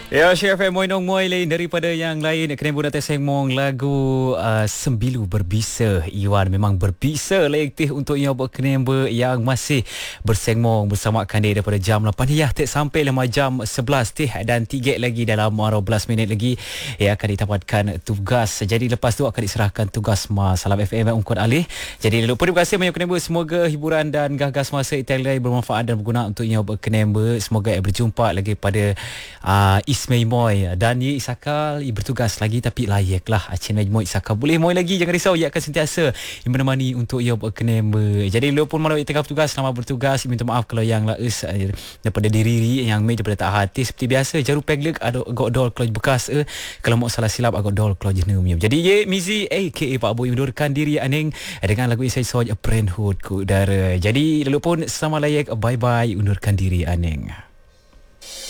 Ya, Chef Moy Nong Moy lain daripada yang lain. Kena buat atas sengmong lagu Sembilu Berbisa. Iwan memang berbisa lektif untuk yang berkenemba yang masih bersengmong bersama Kandil daripada jam 8 ya. Tak sampai lama jam 11 teh dan 3 lagi dalam 12 minit lagi ia akan ditempatkan tugas. Jadi lepas tu akan diserahkan tugas Salam FM Ungkut Alih. Jadi lupa terima kasih banyak kenemba. Semoga hiburan dan gagas masa Italia bermanfaat dan berguna untuk yang berkenemba. Semoga berjumpa lagi pada Ismail Moy dan Ye Isakal bertugas lagi tapi layaklah Achin Moy Isakal boleh Moy lagi, jangan risau, ia akan sentiasa menemani untuk ia berkenemba. Jadi walaupun malam tengah bertugas, selamat bertugas. Minta maaf kalau yang laus daripada diri yang mai daripada tak hati seperti biasa. Jaru pegleg ada agak dol kalau bekas kalau mau salah silap agak dol kalau jenuh. Jadi Ye Mizi aka Pak Boy mundurkan diri aning dengan lagu Isai Soj Friendhood ku udara. Jadi walaupun sama layak bye bye undurkan diri aning.